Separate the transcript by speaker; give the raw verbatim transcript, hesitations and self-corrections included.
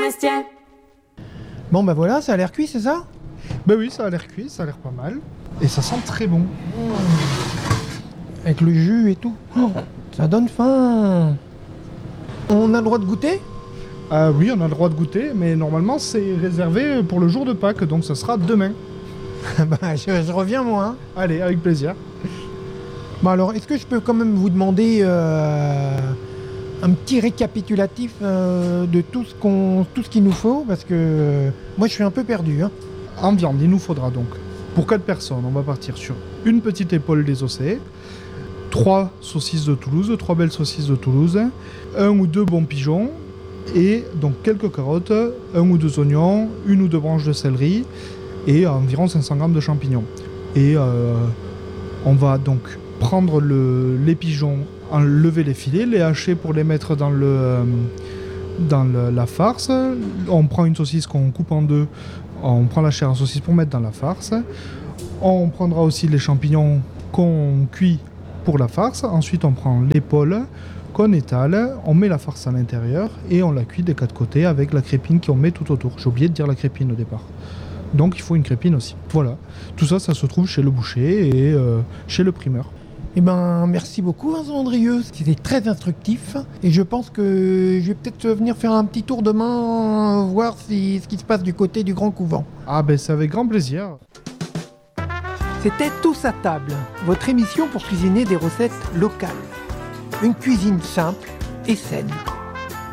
Speaker 1: Forestier.
Speaker 2: Bon bah voilà, ça a l'air cuit, c'est ça?
Speaker 3: Bah oui, ça a l'air cuit, ça a l'air pas mal. Et ça sent très bon.
Speaker 2: Avec le jus et tout. Oh, ça donne faim. On a le droit de goûter?
Speaker 3: Ah oui, on a le droit de goûter, mais normalement c'est réservé pour le jour de Pâques, donc ça sera demain.
Speaker 2: Bah je, je reviens moi. Hein.
Speaker 3: Allez, avec plaisir.
Speaker 2: Bon alors, est-ce que je peux quand même vous demander euh, un petit récapitulatif euh, de tout ce qu'on, tout ce qu'il nous faut? Parce que euh, moi je suis un peu perdu. Hein.
Speaker 3: En viande, il nous faudra donc, pour quatre personnes, on va partir sur une petite épaule désossée, trois saucisses de Toulouse, trois belles saucisses de Toulouse, un ou deux bons pigeons, et donc quelques carottes, un ou deux oignons, une ou deux branches de céleri, et environ cinq cents grammes de champignons. Et euh, on va donc prendre le, les pigeons, enlever les filets, les hacher pour les mettre dans, le, euh, dans le, la farce. On prend une saucisse qu'on coupe en deux, on prend la chair en saucisse pour mettre dans la farce. On prendra aussi les champignons qu'on cuit pour la farce. Ensuite, on prend l'épaule qu'on étale, on met la farce à l'intérieur et on la cuit des quatre côtés avec la crépine qu'on met tout autour. J'ai oublié de dire la crépine au départ. Donc il faut une crépine aussi. Voilà. Tout ça, ça se trouve chez le boucher et euh, chez le primeur.
Speaker 2: Eh ben, merci beaucoup Vincent Andrieux, c'était très instructif et je pense que je vais peut-être venir faire un petit tour demain, voir si, ce qui se passe du côté du Grand Couvent.
Speaker 3: Ah ben c'est avec grand plaisir.
Speaker 2: C'était Tous à table, votre émission pour cuisiner des recettes locales. Une cuisine simple et saine.